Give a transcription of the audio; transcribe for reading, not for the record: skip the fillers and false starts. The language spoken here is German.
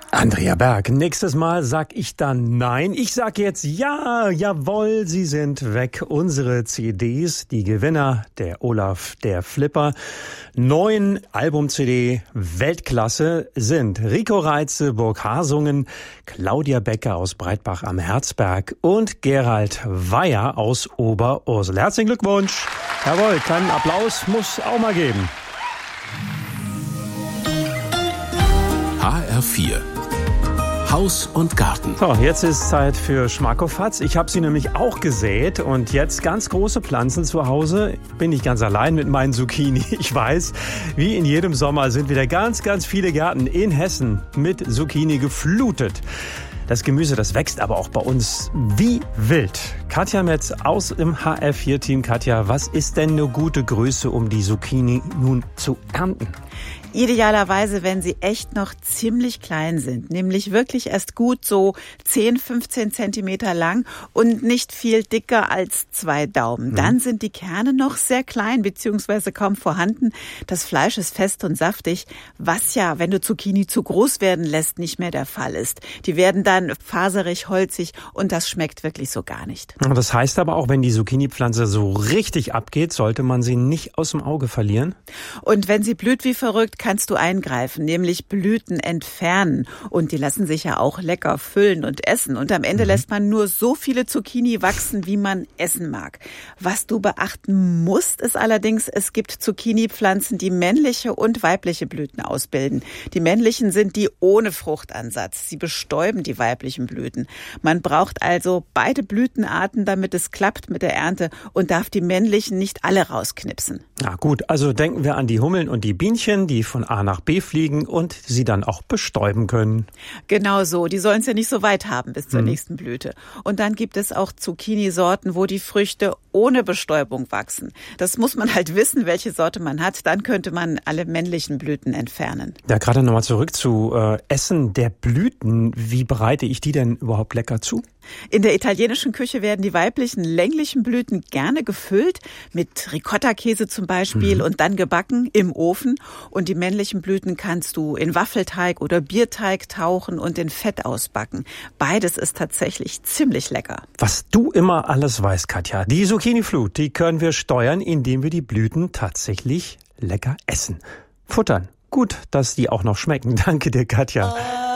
Andrea Berg, nächstes Mal sag ich dann nein. Ich sag jetzt ja, jawohl, sie sind weg. Unsere CDs, die Gewinner, der Olaf, der Flipper. 9 Album-CD Weltklasse sind Rico Reitze, Burghasungen, Claudia Becker aus Breitbach am Herzberg und Gerald Weyer aus Oberursel. Herzlichen Glückwunsch. Jawohl, kleinen Applaus muss auch mal geben. HR4 Haus und Garten. So, jetzt ist Zeit für Schmackofatz. Ich habe sie nämlich auch gesät und jetzt ganz große Pflanzen zu Hause. Bin ich ganz allein mit meinen Zucchini. Ich weiß, wie in jedem Sommer sind wieder ganz viele Gärten in Hessen mit Zucchini geflutet. Das Gemüse, das wächst aber auch bei uns wie wild. Katja Metz aus dem HR4-Team. Katja, was ist denn eine gute Größe, um die Zucchini nun zu ernten? Idealerweise, wenn sie echt noch ziemlich klein sind, nämlich wirklich erst gut so 10, 15 Zentimeter lang und nicht viel dicker als 2 Daumen. Dann sind die Kerne noch sehr klein bzw. kaum vorhanden. Das Fleisch ist fest und saftig, was ja, wenn du Zucchini zu groß werden lässt, nicht mehr der Fall ist. Die werden dann faserig, holzig und das schmeckt wirklich so gar nicht. Das heißt aber auch, wenn die Zucchini-Pflanze so richtig abgeht, sollte man sie nicht aus dem Auge verlieren? Und wenn sie blüht wie verrückt, kannst du eingreifen, nämlich Blüten entfernen. Und die lassen sich ja auch lecker füllen und essen. Und am Ende lässt man nur so viele Zucchini wachsen, wie man essen mag. Was du beachten musst, ist allerdings, es gibt Zucchini-Pflanzen, die männliche und weibliche Blüten ausbilden. Die männlichen sind die ohne Fruchtansatz. Sie bestäuben die weiblichen Blüten. Man braucht also beide Blütenarten, damit es klappt mit der Ernte und darf die männlichen nicht alle rausknipsen. Na gut, also denken wir an die Hummeln und die Bienchen, die von A nach B fliegen und sie dann auch bestäuben können. Genau so, die sollen es ja nicht so weit haben bis zur nächsten Blüte. Und dann gibt es auch Zucchini-Sorten, wo die Früchte ohne Bestäubung wachsen. Das muss man halt wissen, welche Sorte man hat. Dann könnte man alle männlichen Blüten entfernen. Ja, gerade nochmal zurück zu Essen der Blüten. Wie bereite ich die denn überhaupt lecker zu? In der italienischen Küche werden die weiblichen länglichen Blüten gerne gefüllt, mit Ricotta-Käse zum Beispiel und dann gebacken im Ofen. Und die männlichen Blüten kannst du in Waffelteig oder Bierteig tauchen und in Fett ausbacken. Beides ist tatsächlich ziemlich lecker. Was du immer alles weißt, Katja, die Zucchini-Flut, die können wir steuern, indem wir die Blüten tatsächlich lecker essen. Futtern. Gut, dass die auch noch schmecken. Danke dir, Katja.